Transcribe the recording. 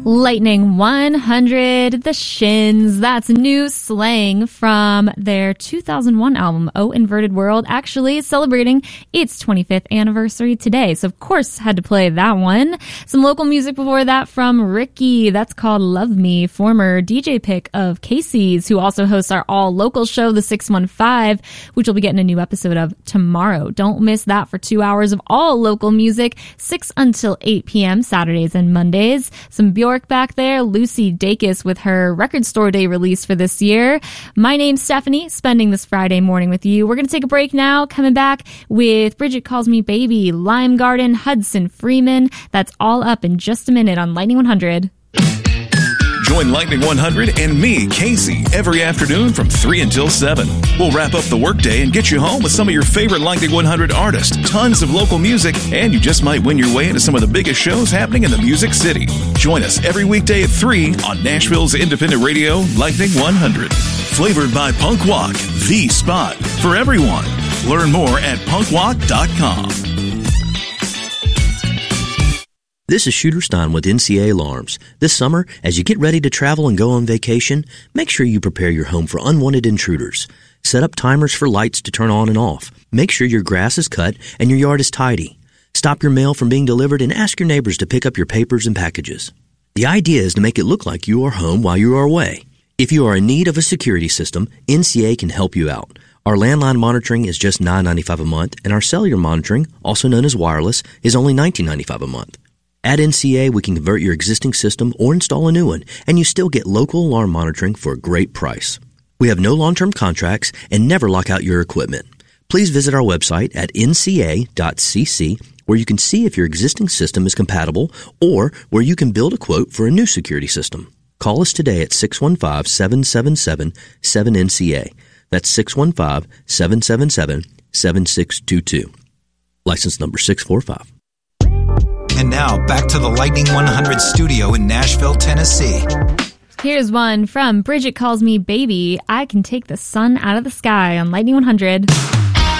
Lightning 100, The Shins. That's new slang from their 2001 album, Oh Inverted World, actually celebrating its 25th anniversary today. So, of course, had to play that one. Some local music before that from Ricky. That's called Love Me, former DJ pick of Casey's, who also hosts our all-local show, The 615, which we'll be getting a new episode of tomorrow. Don't miss that for 2 hours of all local music, 6 until 8 p.m. Saturdays and Mondays. Some Bjork back there, Lucy Dacus with her Record Store Day release for this year. My name's Stephanie, spending this Friday morning with you. We're going to take a break now, coming back with Bridget Calls Me Baby, Lime Garden, Hudson Freeman. That's all up in just a minute on Lightning 100. Join Lightning 100 and me, Casey, every afternoon from 3 until 7. We'll wrap up the workday and get you home with some of your favorite Lightning 100 artists, tons of local music, and you just might win your way into some of the biggest shows happening in the Music City. Join us every weekday at 3 on Nashville's independent radio, Lightning 100. Flavored by Punk Walk, the spot for everyone. Learn more at punkwalk.com. This is Shooter Stein with NCA Alarms. This summer, as you get ready to travel and go on vacation, make sure you prepare your home for unwanted intruders. Set up timers for lights to turn on and off. Make sure your grass is cut and your yard is tidy. Stop your mail from being delivered and ask your neighbors to pick up your papers and packages. The idea is to make it look like you are home while you are away. If you are in need of a security system, NCA can help you out. Our landline monitoring is just $9.95 a month, and our cellular monitoring, also known as wireless, is only $19.95 a month. At NCA, we can convert your existing system or install a new one, and you still get local alarm monitoring for a great price. We have no long-term contracts and never lock out your equipment. Please visit our website at nca.cc, where you can see if your existing system is compatible or where you can build a quote for a new security system. Call us today at 615-777-7NCA. That's 615-777-7622. License number 645. And now, back to the Lightning 100 studio in Nashville, Tennessee. Here's one from Bridget Calls Me Baby, I Can Take the Sun Out of the Sky on Lightning 100.